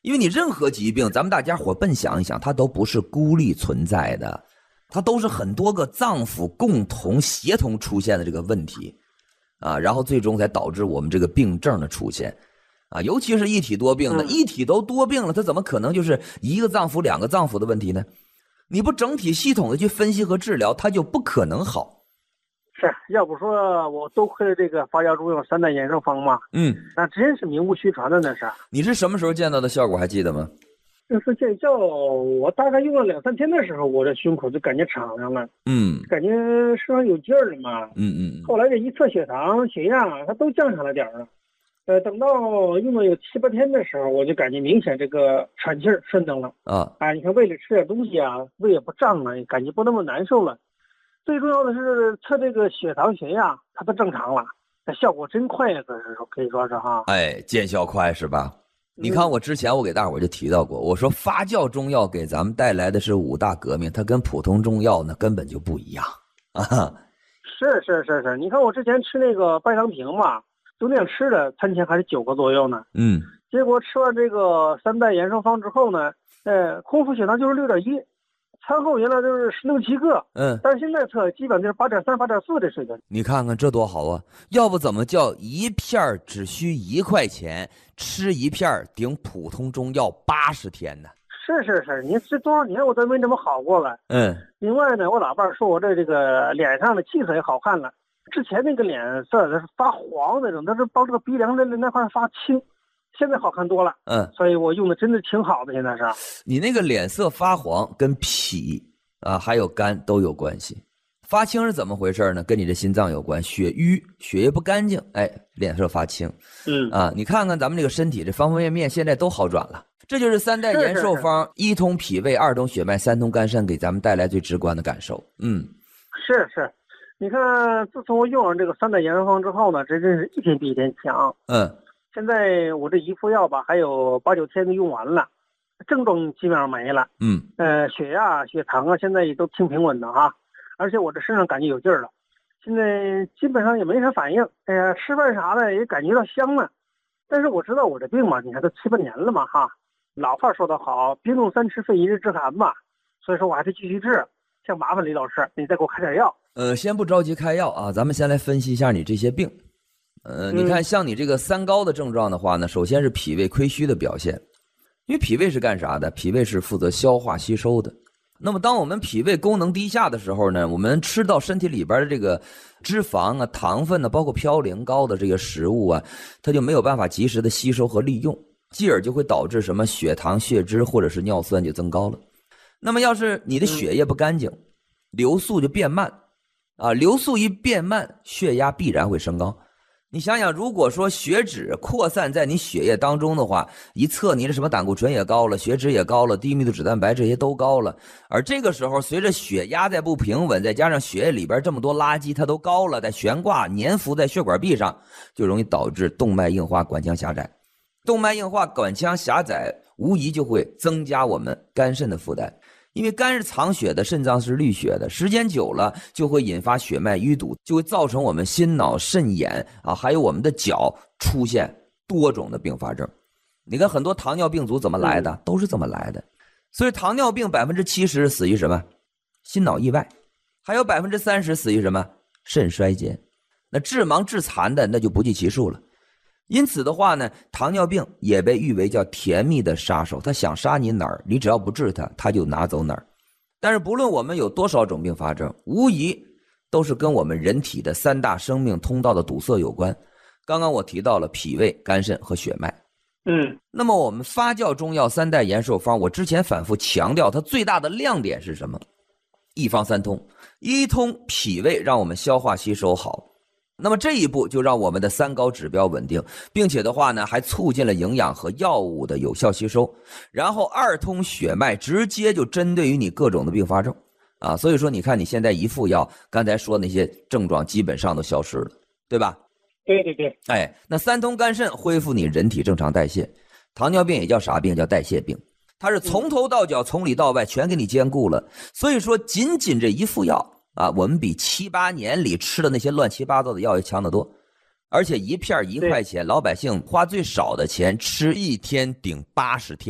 因为你任何疾病，咱们大家伙笨想一想，它都不是孤立存在的，它都是很多个脏腑共同协同出现的这个问题啊，然后最终才导致我们这个病症的出现啊，尤其是一体多病的，一体都多病了，它怎么可能就是一个脏腑两个脏腑的问题呢？你不整体系统的去分析和治疗，它就不可能好。 是，要不说我多亏了这个发酵中药3代衍生方嘛，那真是名不虚传的那是。 你是什么时候见到的效果还记得吗？ 这次见效，我大概用了2、3天的时候，我这胸口就感觉敞亮了，感觉身上有劲儿了嘛，后来这一测血糖、血压，它都降下来点儿了。等到用了有7、8天的时候，我就感觉明显这个喘气儿顺当了你看胃里吃点东西啊，胃也不胀了，感觉不那么难受了。最重要的是测这个血糖、血压，它都正常了，那效果真快呀，可以说是哈。 见效快是吧？你看我之前我给大伙就提到过，我说发酵中药给咱们带来的是5大革命，它跟普通中药呢根本就不一样啊。 是，你看我之前吃那个半糖平嘛，就那样吃的餐前还是9个左右呢，结果吃完这个3代衍生方之后呢，空腹血糖就是6.1。餐后原来就是16、7个，但是现在测基本就是8.3、8.4的水平。 你看看这多好啊！要不怎么叫一片只需1块钱，吃一片顶普通中药80天呢？ 是，你这多少年我都没这么好过了。另外呢，我老伴说我这个脸上的气色也好看了，之前那个脸色是发黄那种，但是到这个鼻梁的那块发青。现在好看多了，所以我用的真的挺好的。现在是你那个脸色发黄跟脾啊还有肝都有关系，发青是怎么回事呢？跟你的心脏有关，血瘀，血液不干净，脸色发青。你看看咱们这个身体这方方面面现在都好转了，这就是3代延寿方，1通脾胃，2通血脉，3通肝肾给咱们带来最直观的感受。 是，你看自从我用上这个3代延寿方之后呢，这真是一天比一天强。现在我这一副药吧，还有8、9天就用完了，症状基本上没了。血压、血糖啊，现在也都挺平稳的哈。而且我这身上感觉有劲儿了，现在基本上也没啥反应。吃饭啥的也感觉到香了。但是我知道我这病嘛，你看都7、8年了嘛哈。老话说得好，冰冻3吃非一日之寒嘛。所以说我还是继续治。像麻烦李老师，你再给我开点药。 先不着急开药啊，咱们先来分析一下你这些病。你看像你这个3高的症状的话呢，首先是脾胃亏虚的表现，因为脾胃是干啥的？脾胃是负责消化吸收的。那么当我们脾胃功能低下的时候呢，我们吃到身体里边的这个脂肪啊、糖分呢，包括嘌呤高的这个食物啊，它就没有办法及时的吸收和利用，继而就会导致什么血糖、血脂或者是尿酸就增高了。那么要是你的血液不干净，流速就变慢啊，流速一变慢，血压必然会升高。你想想，如果说血脂扩散在你血液当中的话，一测你的什么胆固醇也高了，血脂也高了，低密度脂蛋白这些都高了，而这个时候随着血压在不平稳，再加上血液里边这么多垃圾它都高了，在悬挂粘附在血管壁上，就容易导致动脉硬化、管腔狭窄。动脉硬化、管腔狭窄无疑就会增加我们肝肾的负担。因为肝是藏血的，肾脏是滤血的，时间久了就会引发血脉淤堵，就会造成我们心脑肾眼啊，还有我们的脚出现多种的并发症。你看很多糖尿病足怎么来的，都是这么来的。所以糖尿病70%死于什么？心脑意外，还有30%死于什么？肾衰竭。那致盲致残的那就不计其数了。因此的话呢，糖尿病也被誉为叫甜蜜的杀手，他想杀你哪儿，你只要不治它，他就拿走哪儿。但是不论我们有多少种并发症，无疑都是跟我们人体的3大生命通道的堵塞有关。刚刚我提到了脾胃、肝肾和血脉。那么我们发酵中药3代延寿方，我之前反复强调它最大的亮点是什么？一方3通，1通脾胃让我们消化吸收好，那么这一步就让我们的3高指标稳定，并且的话呢，还促进了营养和药物的有效吸收。然后2通血脉直接就针对于你各种的并发症啊，所以说你看你现在一副药，刚才说那些症状基本上都消失了，对吧？ 对。 那3通肝肾恢复你人体正常代谢。糖尿病也叫啥病？叫代谢病，它是从头到脚、从里到外全给你兼顾了。所以说仅仅这一副药啊，我们比7、8年里吃的那些乱七八糟的药要强得多，而且一片1块钱，老百姓花最少的钱吃1天顶80天。